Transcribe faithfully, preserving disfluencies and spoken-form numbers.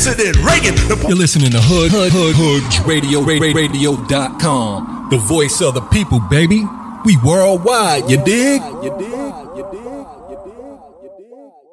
President Reagan. You're listening to Hood, Hood, Hood, Hood Radio, Radio dot com. The voice of the people, baby. We worldwide, you dig? You dig? You dig? You dig? You dig?